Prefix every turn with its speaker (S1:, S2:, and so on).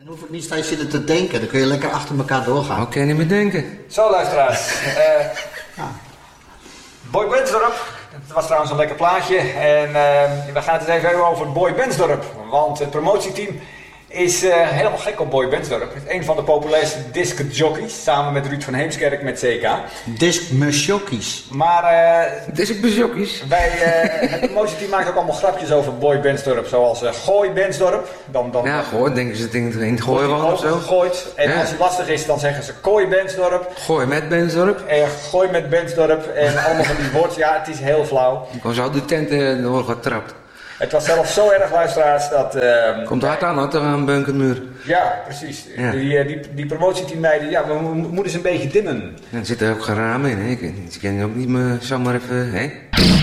S1: Dan hoef ik niet steeds zitten te denken. Dan kun je lekker achter elkaar doorgaan.
S2: Oké, niet meer denken.
S3: Zo, luisteraars. Boy Bensdorp. Het was trouwens een lekker plaatje. En we gaan het eens even hebben over Boy Bensdorp. Want het promotieteam is helemaal gek op Boy Bensdorp. Het is een van de populairste discjockeys. Samen met Ruud van Heemskerk met CK.
S1: Discjockeys.
S3: Maar
S2: Discjockeys.
S3: het promotieteam maakt ook allemaal grapjes over Boy Bensdorp. Zoals Gooi Bensdorp.
S2: Ja, gooi, denken ze het in het gooien wel of zo.
S3: Gegooid. En als het lastig is, dan zeggen ze Kooi Bensdorp.
S2: Gooi met Bensdorp.
S3: Gooi met Bensdorp. En allemaal van die woorden. Ja, het is heel flauw.
S2: Ik was al die tent door getrapt.
S3: Het was zelfs zo erg, luisteraars, dat...
S2: Komt hard aan, had er een bunkermuur.
S3: Ja, precies.
S2: Ja.
S3: Die promotieteammeiden, ja, we moeten ze een beetje dimmen.
S2: Er zitten ook geen ramen in, hè. Je kan ook niet zomaar even, hè.